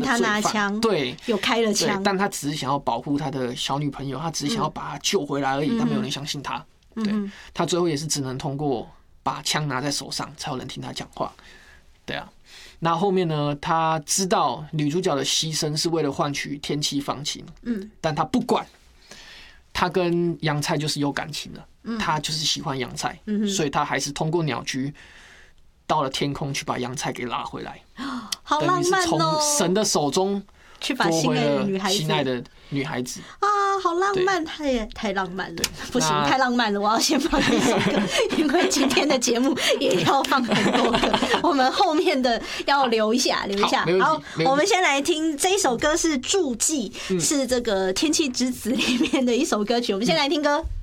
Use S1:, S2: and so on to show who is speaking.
S1: 他拿枪，
S2: 对，
S1: 有开了枪，
S2: 但他只是想要保护他的小女朋友，他只是想要把她救回来而已，但没有人相信他。对，他最后也是只能通过把枪拿在手上，才有人听他讲话。对啊，那后面呢？他知道女主角的牺牲是为了换取天气放晴，但他不管，他跟洋菜就是有感情了，他就是喜欢洋菜，所以他还是通过鸟居到了天空去把洋菜给拉回来，
S1: 好浪漫哦！
S2: 从神的手中
S1: 去把心爱的
S2: 女孩子
S1: 啊，好浪漫，太浪漫了，不行，太浪漫了，我要先放一首歌，因为今天的节目也要放很多歌，我们后面的要留一下。好，我们先来听这一首歌是《注记》，是这个《天气之子》里面的一首歌曲，我们先来听歌。